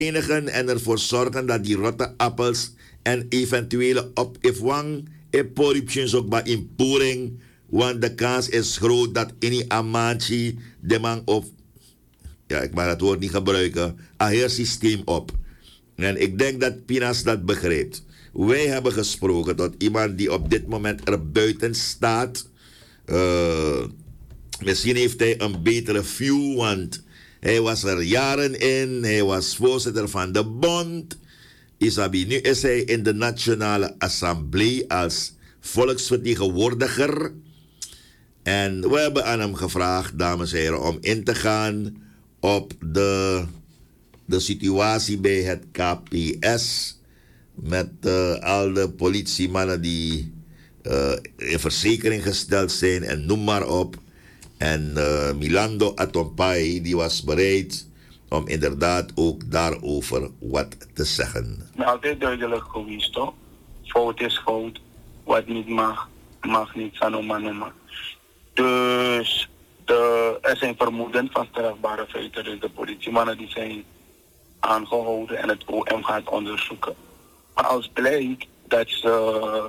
reinigen en ervoor zorgen dat die rotte appels en eventuele op-ifwang en poruptions ook bij inpoering. Want de kans is groot dat in die amachi de man of, ja, ik mag het woord niet gebruiken, een heel systeem op. En ik denk dat Pinas dat begrijpt. Wij hebben gesproken tot iemand die op dit moment er buiten staat. Misschien heeft hij een betere view, want hij was er jaren in. Hij was voorzitter van de bond. Isabi, nu is hij in de Nationale Assemblée als volksvertegenwoordiger. En we hebben aan hem gevraagd, dames en heren, om in te gaan op de situatie bij het KPS. Met al de politiemannen die in verzekering gesteld zijn en noem maar op. En Milando Atompai, die was bereid om inderdaad ook daarover wat te zeggen. Altijd duidelijk geweest, toch? Fout is fout. Wat niet mag, mag niet. Sanoma. Dus er zijn vermoeden van strafbare feiten. Dus de politiemannen die zijn aangehouden en het OM gaat onderzoeken. Maar als blijkt dat ze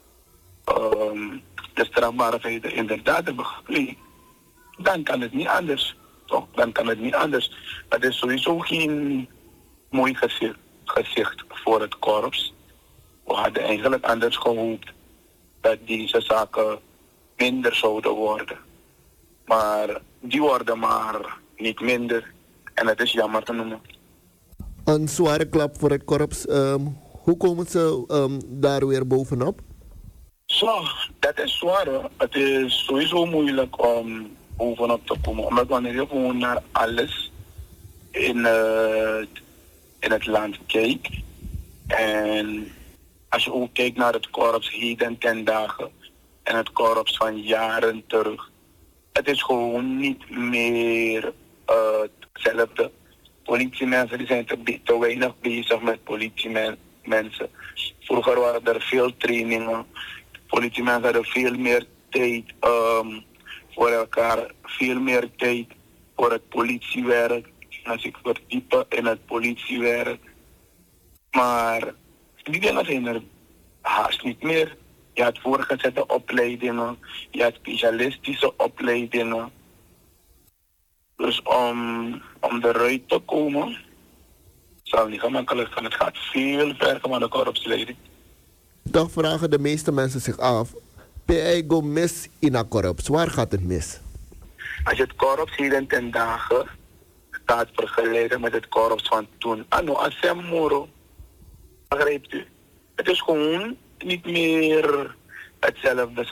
de strafbare feiten inderdaad hebben gepleegd, dan kan het niet anders. Toch? Dan kan het niet anders. Het is sowieso geen mooi gezicht voor het korps. We hadden eigenlijk anders gehoopt dat deze zaken minder zouden worden. Maar die worden maar niet minder. En het is jammer te noemen. Een zware klap voor het korps. Hoe komen ze daar weer bovenop? Zo, dat is zwaar. Het is sowieso moeilijk om bovenop te komen. Omdat wanneer je gewoon naar alles in het land kijkt. En als je ook kijkt naar het korps heden ten dagen. En het korps van jaren terug. Het is gewoon niet meer hetzelfde. Politiemensen die zijn te weinig bezig met politiemensen. Vroeger waren er veel trainingen. Politiemensen hadden veel meer tijd voor elkaar. Veel meer tijd voor het politiewerk. Als ik verdiepen in het politiewerk. Maar die dingen zijn er haast niet meer. Je had voorgezette opleidingen. Je had specialistische opleidingen. Dus om eruit te komen, zal niet gemakkelijk gaan. Het gaat veel verder van de korpsleiding. Toch vragen de meeste mensen zich af, PI go mis in een korps. Waar gaat het mis? Als je het korps heden ten dagen gaat vergelijken met het korps van toen. Ano, Assem Moro. Begrijpt u? Het is gewoon niet meer hetzelfde.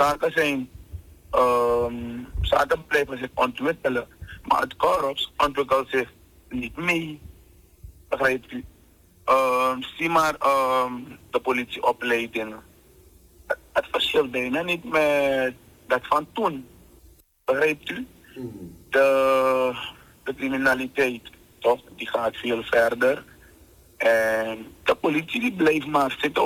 Zaken blijven zich ontwikkelen. Maar het korps ontwikkelt zich niet mee. Begrijpt u? Zie maar de politieopleidingen. Het verschilt bijna niet met dat van toen. Begrijpt u? De criminaliteit, toch? Die gaat veel verder. En de politie die blijft maar zitten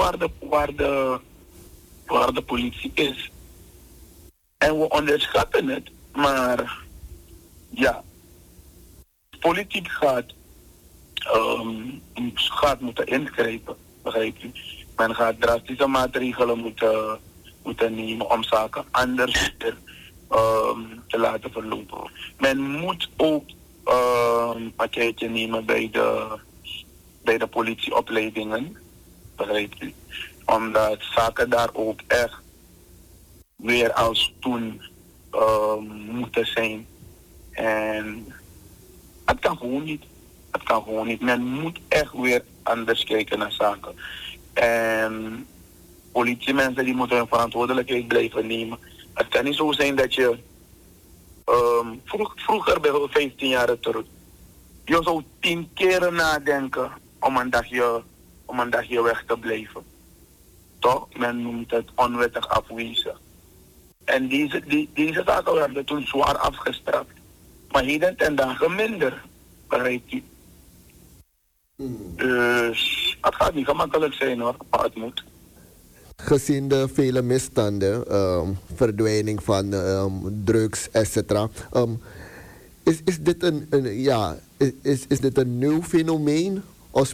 waar de politie is. En we onderschatten het. Maar ja, politiek gaat moeten ingrijpen, begrijpt u? Men gaat drastische maatregelen moeten nemen om zaken anders te laten verlopen. Men moet ook een pakketje nemen bij de politieopleidingen, begrijpt u? Omdat zaken daar ook echt weer als toen moeten zijn. En het kan gewoon niet. Het kan gewoon niet. Men moet echt weer anders kijken naar zaken. En politiemensen die moeten hun verantwoordelijkheid blijven nemen. Het kan niet zo zijn dat je vroeger bij 15 jaar terug, je zou 10 keer nadenken om een dagje weg te blijven. Toch? Men noemt het onwettig afwezen. En deze zaken werden toen zwaar afgestraft. Maar heden ten dagen minder, begrijpt u? Dus het gaat niet gemakkelijk zijn hoor, maar het moet. Gezien de vele misstanden, verdwijning van drugs, etc. Is dit is dit een nieuw fenomeen